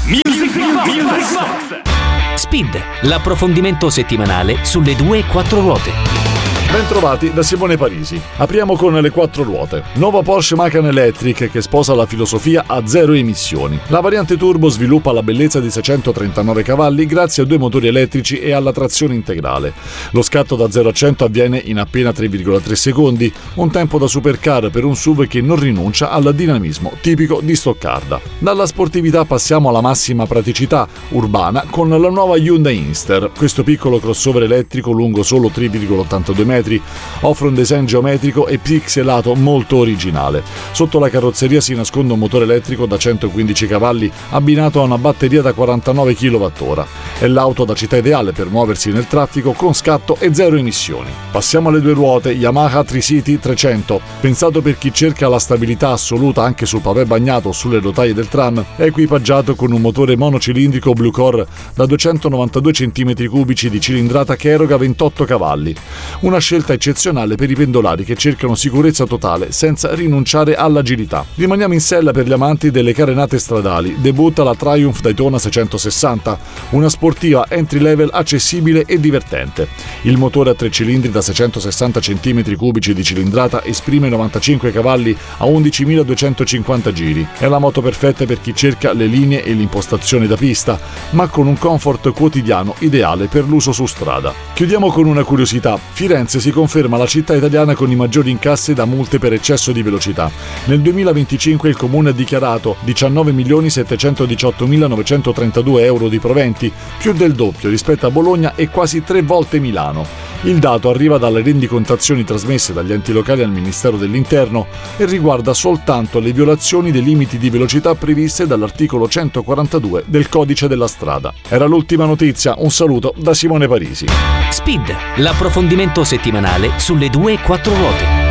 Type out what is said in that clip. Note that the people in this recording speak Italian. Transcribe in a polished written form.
Music Box. Speed, l'approfondimento settimanale sulle 2 e 4 ruote. Bentrovati da Simone Parisi. Apriamo con le 4 ruote. Nuova Porsche Macan Electric che sposa la filosofia a zero emissioni. La variante turbo sviluppa la bellezza di 639 cavalli grazie a 2 motori elettrici e alla trazione integrale. Lo scatto da 0 a 100 avviene in appena 3,3 secondi, un tempo da supercar per un SUV che non rinuncia al dinamismo tipico di Stoccarda. Dalla sportività passiamo alla massima praticità urbana con la nuova Hyundai Inster. Questo piccolo crossover elettrico lungo solo 3,82 metri offre un design geometrico e pixelato molto originale. Sotto la carrozzeria si nasconde un motore elettrico da 115 cavalli abbinato a una batteria da 49 kWh. È l'auto da città ideale per muoversi nel traffico con scatto e zero emissioni. Passiamo alle 2 ruote. Yamaha Tricity 300. Pensato per chi cerca la stabilità assoluta anche sul pavè bagnato o sulle rotaie del tram, è equipaggiato con un motore monocilindrico Blue Core da 292 cm3 di cilindrata che eroga 28 cavalli. Una scelta eccezionale per i pendolari che cercano sicurezza totale senza rinunciare all'agilità. Rimaniamo in sella per gli amanti delle carenate stradali. Debutta la Triumph Daytona 660, una sportiva entry level accessibile e divertente. Il motore a 3 cilindri da 660 cm3 di cilindrata esprime 95 cavalli a 11.250 giri. È la moto perfetta per chi cerca le linee e l'impostazione da pista, ma con un comfort quotidiano ideale per l'uso su strada. Chiudiamo con una curiosità. Firenze si conferma la città italiana con i maggiori incassi da multe per eccesso di velocità. Nel 2025 il comune ha dichiarato 19.718.932 euro di proventi, più del doppio rispetto a Bologna e quasi 3 volte Milano. Il dato arriva dalle rendicontazioni trasmesse dagli enti locali al Ministero dell'Interno e riguarda soltanto le violazioni dei limiti di velocità previste dall'articolo 142 del Codice della Strada. Era l'ultima notizia, un saluto da Simone Parisi. Speed, l'approfondimento settimanale sulle 2 e 4 ruote.